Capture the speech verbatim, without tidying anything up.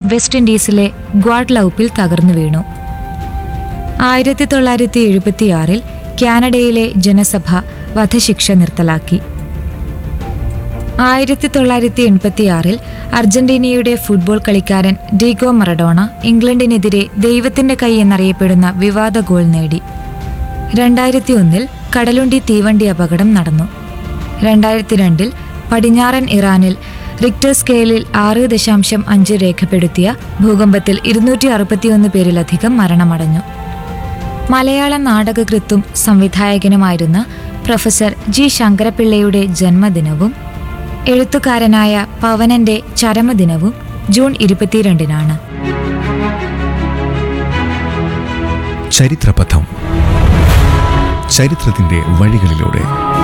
West ഇൻഡീസിലെ ഗ്വാഡ്ലൗപ്പിൽ തകർന്നു വീണു. ആയിരത്തി തൊള്ളായിരത്തി എഴുപത്തിയാറിൽ കാനഡയിലെ ജനസഭ വധശിക്ഷ നിർത്തലാക്കി. ആയിരത്തി തൊള്ളായിരത്തി എൺപത്തിയാറിൽ അർജന്റീനയുടെ ഫുട്ബോൾ കളിക്കാരൻ ഡീഗോ മറഡോണ ഇംഗ്ലണ്ടിനെതിരെ ദൈവത്തിന്റെ കൈ എന്നറിയപ്പെടുന്ന വിവാദ ഗോൾ നേടി. രണ്ടായിരത്തി ഒന്നിൽ കടലുണ്ടി തീവണ്ടി അപകടം നടന്നു. രണ്ടായിരത്തി രണ്ടിൽ പടിഞ്ഞാറൻ ഇറാനിൽ റിക്ടർ സ്കെയിലിൽ ആറ് ദശാംശം അഞ്ച് രേഖപ്പെടുത്തിയ ഭൂകമ്പത്തിൽ ഇരുന്നൂറ്റി അറുപത്തിയൊന്ന് പേരിലധികം മരണമടഞ്ഞു. മലയാള നാടകകൃത്തും സംവിധായകനുമായിരുന്ന പ്രൊഫസർ ജി ശങ്കരപ്പിള്ളയുടെ ജന്മദിനവും എഴുത്തുകാരനായ പവനന്റെ ചരമദിനവും ജൂൺ ഇരുപത്തിരണ്ടിനാണ്. ചരിത്രപഥം. ചരിത്രത്തിന്റെ വഴികളിലൂടെ